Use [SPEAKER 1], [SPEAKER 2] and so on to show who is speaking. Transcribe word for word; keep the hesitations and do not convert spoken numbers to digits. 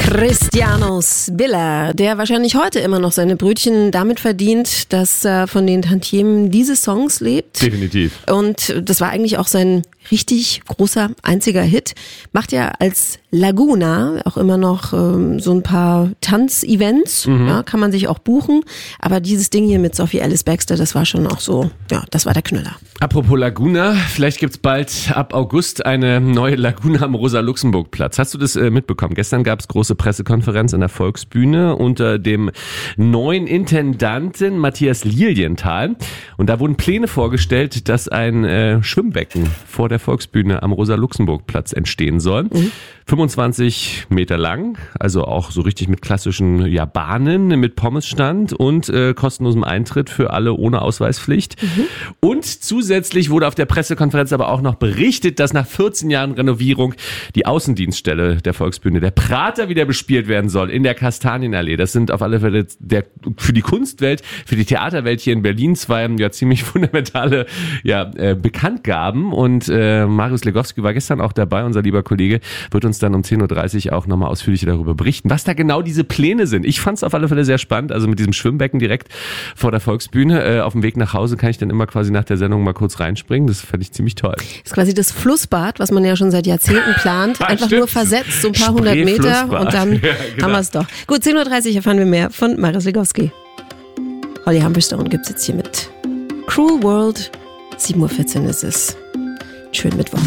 [SPEAKER 1] Christianos Biller, der wahrscheinlich heute immer noch seine Brötchen damit verdient, dass er von den Tantiemen dieses Songs lebt.
[SPEAKER 2] Definitiv.
[SPEAKER 1] Und das war eigentlich auch sein richtig großer, einziger Hit. Macht ja als Laguna auch immer noch ähm, so ein paar Tanzevents, mhm. ja, kann man sich auch buchen. Aber dieses Ding hier mit Sophie Ellis Bextor, das war schon auch so, ja, das war der Knüller.
[SPEAKER 2] Apropos Laguna, vielleicht gibt's bald ab August eine neue Laguna am Rosa-Luxemburg-Platz. Hast du das äh, mitbekommen? Gestern gab's große Pressekonferenz in der Volksbühne unter dem neuen Intendanten Matthias Lilienthal. Und da wurden Pläne vorgestellt, dass ein äh, Schwimmbecken vor der Volksbühne am Rosa-Luxemburg-Platz entstehen soll. Mhm. fünfundzwanzig Meter lang, also auch so richtig mit klassischen ja, Bahnen, mit Pommesstand und äh, kostenlosem Eintritt für alle ohne Ausweispflicht. Mhm. Und zusätzlich wurde auf der Pressekonferenz aber auch noch berichtet, dass nach vierzehn Jahren Renovierung die Außendienststelle der Volksbühne, der Prater, wieder bespielt werden soll in der Kastanienallee. Das sind auf alle Fälle der, für die Kunstwelt, für die Theaterwelt hier in Berlin zwei ja ziemlich fundamentale ja, äh, Bekanntgaben. Und äh, Marius Legowski war gestern auch dabei, unser lieber Kollege, wird uns dann um zehn Uhr dreißig auch nochmal ausführlich darüber berichten, was da genau diese Pläne sind. Ich fand es auf alle Fälle sehr spannend, also mit diesem Schwimmbecken direkt vor der Volksbühne. Äh, auf dem Weg nach Hause kann ich dann immer quasi nach der Sendung mal kurz reinspringen. Das fand ich ziemlich toll. Das
[SPEAKER 1] ist quasi das Flussbad, was man ja schon seit Jahrzehnten plant. Einfach
[SPEAKER 2] Stimmt.
[SPEAKER 1] nur versetzt, so ein paar hundert Meter und dann ja, genau. haben wir es doch. Gut, zehn Uhr dreißig erfahren wir mehr von Marius Legowski. Holly Humberstone gibt's jetzt hier mit Cruel World. sieben Uhr vierzehn ist es. Schönen Mittwoch.